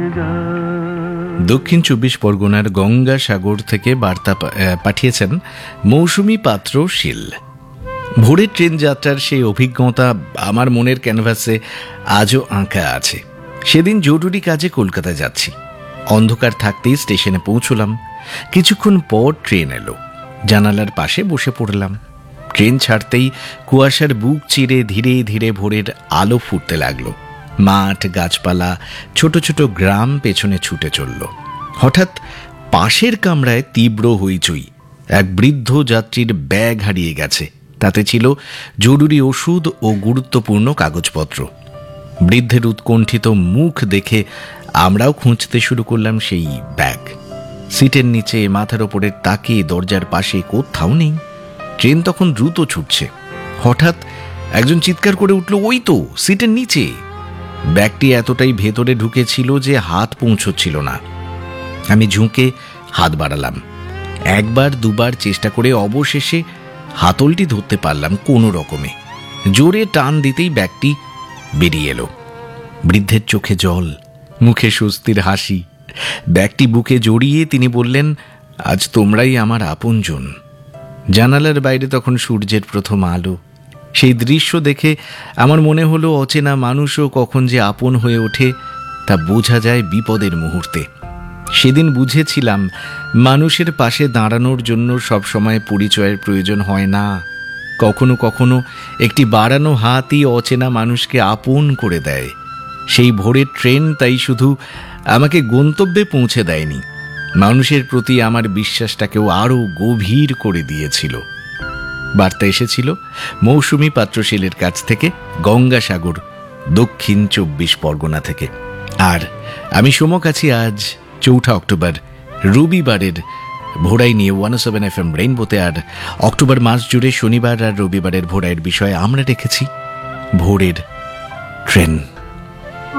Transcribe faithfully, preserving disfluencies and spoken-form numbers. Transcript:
দক্ষিণ চব্বিশ পরগনার গঙ্গাসাগর থেকে বার্তা পাঠিয়েছেন মৌসুমী পাত্র শীল। ভোরের ট্রেন যাত্রার সেই অভিজ্ঞতা আমার মনের ক্যানভাসে আজও আঁকা আছে। সেদিন জরুরি কাজে কলকাতা যাচ্ছি। অন্ধকার থাকতেই স্টেশনে পৌঁছলাম। কিছুক্ষণ পর ট্রেন এলো। জানালার পাশে বসে পড়লাম। ট্রেন ছাড়তেই কুয়াশার বুক চিরে ধীরে ধীরে ভোরের আলো ফুটতে লাগলো। মাঠ, গাছপালা, ছোট ছোট গ্রাম পেছনে ছুটে চলল। হঠাৎ পাশের কামরায় তীব্র হইচই। এক বৃদ্ধ যাত্রীর ব্যাগ হারিয়ে গেছে। তাতে ছিল জরুরি ওষুধ ও গুরুত্বপূর্ণ কাগজপত্র। বৃদ্ধের উৎকণ্ঠিত মুখ দেখে আমরাও খুঁজতে শুরু করলাম সেই ব্যাগ। সিটের নিচে, মাথার ওপরের তাকে, দরজার পাশে কোথাও নেই। ট্রেন তখন দ্রুত ছুটছে। হঠাৎ একজন চিৎকার করে উঠল, ওই তো সিটের নিচে। ব্যাগটি এতটাই ভেতরে ঢুকেছিল যে হাত পৌঁছচ্ছিল না। আমি ঝুঁকে হাত বাড়ালাম। একবার দুবার চেষ্টা করে অবশেষে হাতলটি ধরতে পারলাম কোনো রকমে। জোরে টান দিতেই ব্যাগটি বেরিয়ে এলো। বৃদ্ধের চোখে জল, মুখে স্বস্তির হাসি। ব্যাগটি বুকে জড়িয়ে তিনি বললেন, আজ তোমরাই আমার আপনজন। জানালার বাইরে তখন সূর্যের প্রথম আলো। সেই দৃশ্য দেখে আমার মনে হলো, অচেনা মানুষও কখন যে আপন হয়ে ওঠে তা বোঝা যায় বিপদের মুহূর্তে। সেদিন বুঝেছিলাম, মানুষের পাশে দাঁড়ানোর জন্য সবসময় পরিচয়ের প্রয়োজন হয় না। কখনো কখনো একটি বাড়ানো হাতই অচেনা মানুষকে আপন করে দেয়। সেই ভোরের ট্রেন তাই শুধু আমাকে গন্তব্যে পৌঁছে দেয়নি, মানুষের প্রতি আমার বিশ্বাসটাকেও আরও গভীর করে দিয়েছিল। বার্তা এসেছিল মৌসুমী পাত্রশীলের কাছ থেকে, গঙ্গাসাগর, দক্ষিণ চব্বিশ পরগনা থেকে। আর আমি সমক আছি আজ চৌঠা অক্টোবর, রবিবারের ভোরাই নিয়ে ওয়ান সেভেন এফ এম রেইনবোতে। আর অক্টোবর মাস জুড়ে শনিবার আর রবিবারের ভোরাইয়ের বিষয়ে আমরা রেখেছি ভোরের ট্রেন।